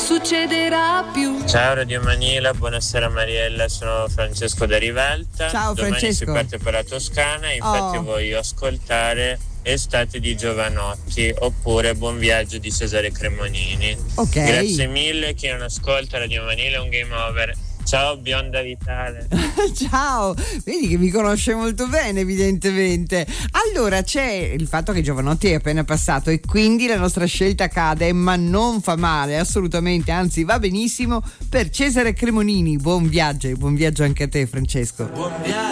succederà più. Ciao Radio Manila, buonasera Mariella, sono Francesco da Rivalta. Ciao Domani Francesco. si parte per la Toscana, infatti voglio ascoltare Estate di Giovanotti oppure Buon Viaggio di Cesare Cremonini. Ok. Grazie mille, chi non ascolta Radio Manila è un game over. Ciao bionda vitale. Ciao, vedi che mi conosce molto bene evidentemente. Allora c'è il fatto che Giovanotti è appena passato e quindi la nostra scelta cade, ma non fa male assolutamente, anzi va benissimo per Cesare Cremonini. Buon viaggio e buon viaggio anche a te Francesco. Buon viaggio.